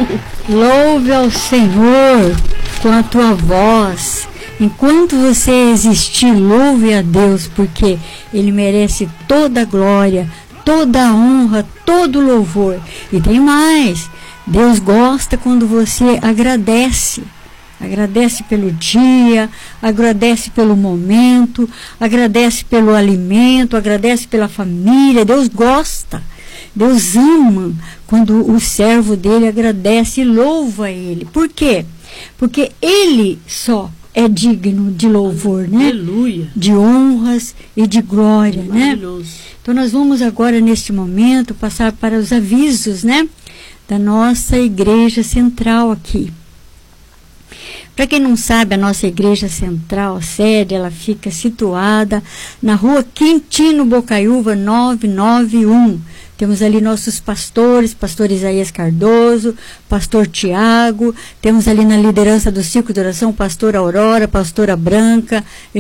Louve ao Senhor com a tua voz. Enquanto você existir, louve a Deus, porque Ele merece toda a glória, toda a honra, todo o louvor. E tem mais, Deus gosta quando você agradece. Agradece pelo dia, agradece pelo momento, agradece pelo alimento, agradece pela família. Deus gosta, Deus ama quando o servo dele agradece e louva Ele. Por quê? Porque Ele só é digno de louvor, né? Aleluia. De honras e de glória, né? Então nós vamos agora, neste momento, passar para os avisos, né? Da nossa igreja central aqui. Para quem não sabe, a nossa igreja central, a sede, ela fica situada na rua Quintino Bocaiúva 991. Temos ali nossos pastores, pastor Isaías Cardoso, pastor Tiago, temos ali na liderança do Círculo de Oração, pastora Aurora, pastora Branca,